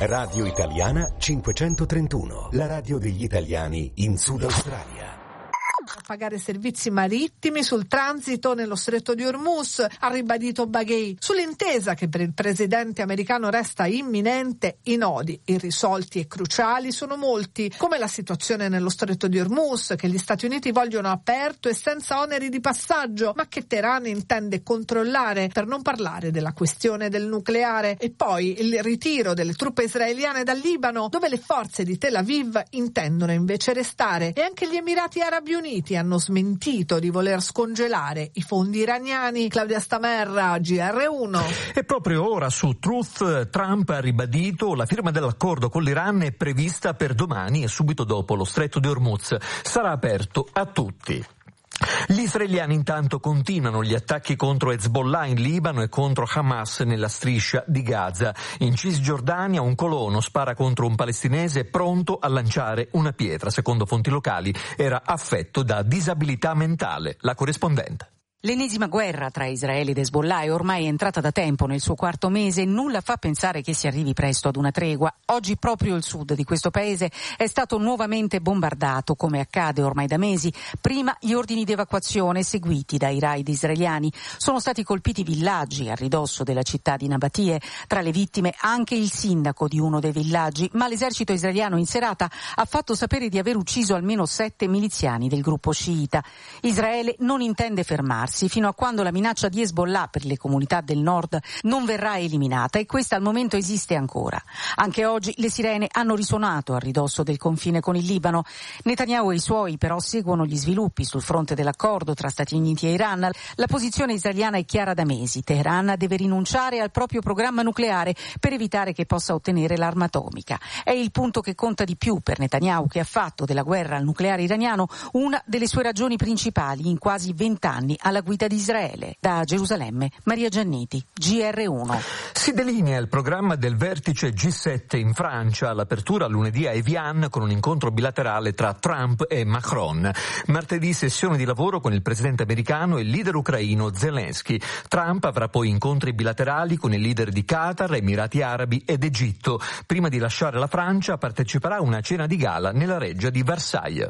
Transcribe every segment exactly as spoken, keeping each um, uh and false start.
Radio Italiana cinquecentotrentuno, la radio degli italiani in Sud Australia. A pagare servizi marittimi sul transito nello stretto di Hormuz, ha ribadito Baghei. Sull'intesa che per il presidente americano resta imminente, i nodi irrisolti e cruciali sono molti, come la situazione nello stretto di Hormuz, che gli Stati Uniti vogliono aperto e senza oneri di passaggio, ma che Teheran intende controllare, per non parlare della questione del nucleare, e poi il ritiro delle truppe israeliane dal Libano, dove le forze di Tel Aviv intendono invece restare, e anche gli Emirati Arabi Uniti hanno smentito di voler scongelare i fondi iraniani. Claudia Stamerra, G R uno. E proprio ora su Truth Trump ha ribadito: la firma dell'accordo con l'Iran è prevista per domani e subito dopo lo stretto di Hormuz sarà aperto a tutti. Gli israeliani intanto continuano gli attacchi contro Hezbollah in Libano e contro Hamas nella striscia di Gaza. In Cisgiordania un colono spara contro un palestinese pronto a lanciare una pietra. Secondo fonti locali era affetto da disabilità mentale. La corrispondente. L'ennesima guerra tra Israele ed Hezbollah è ormai entrata da tempo nel suo quarto mese e nulla fa pensare che si arrivi presto ad una tregua. Oggi proprio il sud di questo paese è stato nuovamente bombardato, come accade ormai da mesi. Prima gli ordini di evacuazione seguiti dai raid israeliani. Sono stati colpiti villaggi a ridosso della città di Nabatie. Tra le vittime anche il sindaco di uno dei villaggi, ma l'esercito israeliano in serata ha fatto sapere di aver ucciso almeno sette miliziani del gruppo sciita. Israele non intende fermarsi fino a quando la minaccia di Hezbollah per le comunità del nord non verrà eliminata, e questa al momento esiste ancora. Anche oggi le sirene hanno risuonato a ridosso del confine con il Libano. Netanyahu e i suoi però seguono gli sviluppi sul fronte dell'accordo tra Stati Uniti e Iran. La posizione israeliana è chiara da mesi: Teheran deve rinunciare al proprio programma nucleare per evitare che possa ottenere l'arma atomica. È il punto che conta di più per Netanyahu, che ha fatto della guerra al nucleare iraniano una delle sue ragioni principali in quasi vent'anni alla guida di Israele. Da Gerusalemme, Maria Gianniti, G R uno. Si delinea il programma del vertice G sette in Francia, l'apertura lunedì a Evian con un incontro bilaterale tra Trump e Macron. Martedì sessione di lavoro con il presidente americano e il leader ucraino Zelensky. Trump avrà poi incontri bilaterali con i leader di Qatar, Emirati Arabi ed Egitto. Prima di lasciare la Francia parteciperà a una cena di gala nella reggia di Versailles.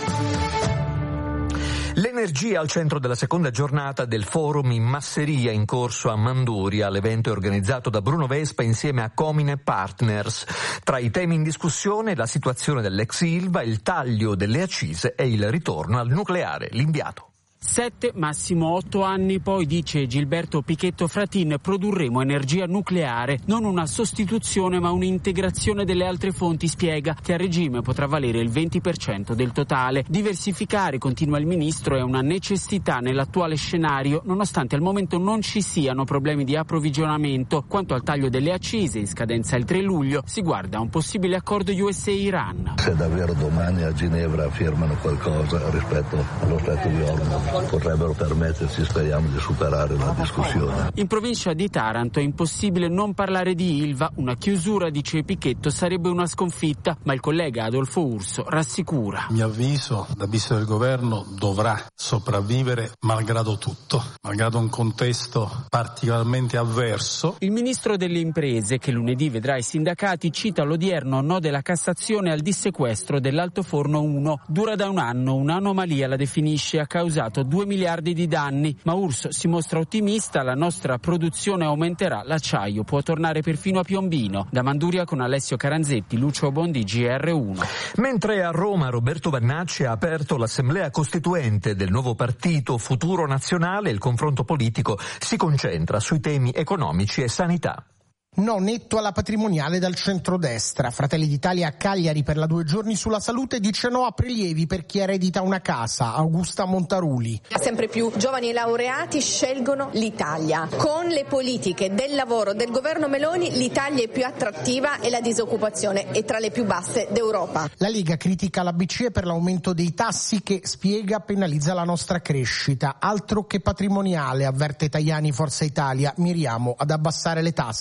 L'energia al centro della seconda giornata del forum in masseria in corso a Manduria. L'evento è organizzato da Bruno Vespa insieme a Comine Partners. Tra i temi in discussione la situazione dell'ex Ilva, il taglio delle accise e il ritorno al nucleare. L'inviato. Sette, massimo otto anni poi, dice Gilberto Pichetto Fratin, produrremo energia nucleare, non una sostituzione ma un'integrazione delle altre fonti, spiega, che a regime potrà valere il venti per cento del totale. Diversificare, continua il ministro, è una necessità nell'attuale scenario, nonostante al momento non ci siano problemi di approvvigionamento. Quanto al taglio delle accise, in scadenza il tre luglio, si guarda a un possibile accordo U S A-Iran. Se davvero domani a Ginevra firmano qualcosa rispetto allo Stretto di Hormuz, potrebbero permettersi, speriamo, di superare la discussione. In provincia di Taranto è impossibile non parlare di Ilva. Una chiusura, dice Pichetto, sarebbe una sconfitta, ma il collega Adolfo Urso rassicura. A mio avviso, l'avviso del governo dovrà sopravvivere malgrado tutto, malgrado un contesto particolarmente avverso. Il ministro delle imprese, che lunedì vedrà i sindacati, cita l'odierno no della Cassazione al dissequestro dell'altoforno uno. Dura da un anno, un'anomalia la definisce, ha causato due miliardi di danni, ma Urso si mostra ottimista, la nostra produzione aumenterà, l'acciaio può tornare perfino a Piombino. Da Manduria con Alessio Caranzetti, Lucio Bondi, G R uno. Mentre a Roma Roberto Vannacci ha aperto l'assemblea costituente del nuovo partito Futuro Nazionale, il confronto politico si concentra sui temi economici e sanità. No netto alla patrimoniale dal centrodestra. Fratelli d'Italia a Cagliari per la due giorni sulla salute dice no a prelievi per chi eredita una casa. Augusta Montaruli. Sempre più giovani laureati scelgono l'Italia. Con le politiche del lavoro del governo Meloni l'Italia è più attrattiva e la disoccupazione è tra le più basse d'Europa. La Lega critica la B C E per l'aumento dei tassi che, spiega, penalizza la nostra crescita. Altro che patrimoniale, avverte Tajani Forza Italia, miriamo ad abbassare le tasse.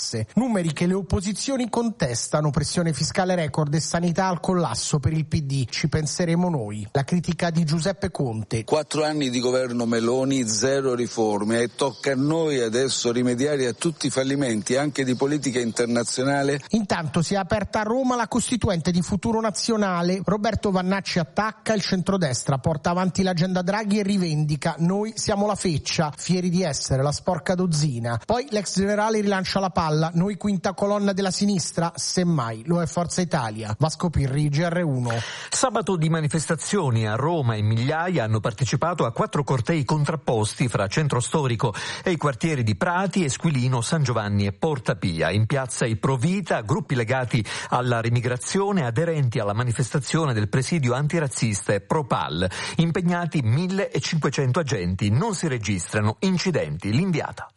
numeri che le opposizioni contestano, pressione fiscale record e sanità al collasso per il P D. Ci penseremo noi. La critica di Giuseppe Conte. Quattro anni di governo Meloni, zero riforme e tocca a noi adesso rimediare a tutti i fallimenti anche di politica internazionale. Intanto si è aperta a Roma la costituente di Futuro Nazionale. Roberto Vannacci attacca, il centrodestra porta avanti l'agenda Draghi e rivendica: noi siamo la feccia, fieri di essere la sporca dozzina. Poi l'ex generale rilancia la palla: noi quinta colonna della sinistra, semmai lo è Forza Italia. Vasco Pirri, G R uno. Sabato di manifestazioni a Roma e migliaia hanno partecipato a quattro cortei contrapposti fra Centro Storico e i quartieri di Prati, Esquilino, San Giovanni e Porta Pia. In piazza i Provita, gruppi legati alla remigrazione, aderenti alla manifestazione del presidio antirazzista e Propal. Impegnati millecinquecento agenti, non si registrano incidenti. L'inviata.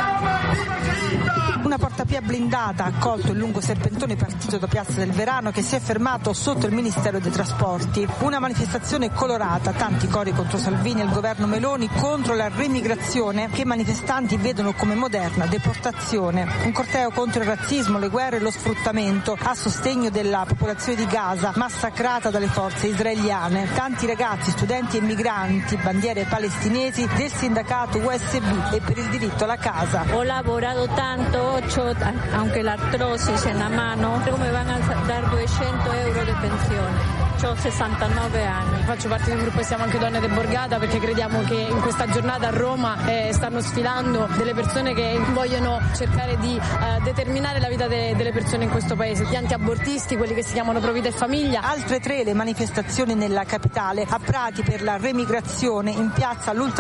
Una portapia blindata ha accolto il lungo serpentone partito da Piazza del Verano, che si è fermato sotto il Ministero dei Trasporti. Una manifestazione colorata, tanti cori contro Salvini e il governo Meloni, contro la remigrazione che i manifestanti vedono come moderna deportazione. Un corteo contro il razzismo, le guerre e lo sfruttamento, a sostegno della popolazione di Gaza massacrata dalle forze israeliane. Tanti ragazzi, studenti e migranti, bandiere palestinesi del sindacato U S B e per il diritto alla casa. Ho lavorato tanto, aunque l'artrosis en la mano, come van a dar duecento euro di pensione. Ho sessantanove anni. Faccio parte di un gruppo e siamo anche Donne del Borgata, perché crediamo che in questa giornata a Roma eh, stanno sfilando delle persone che vogliono cercare di eh, determinare la vita de- delle persone in questo paese. Gli antiabortisti, quelli che si chiamano Pro Vita e Famiglia. Altre tre le manifestazioni nella capitale, a Prati per la remigrazione, in piazza l'ultra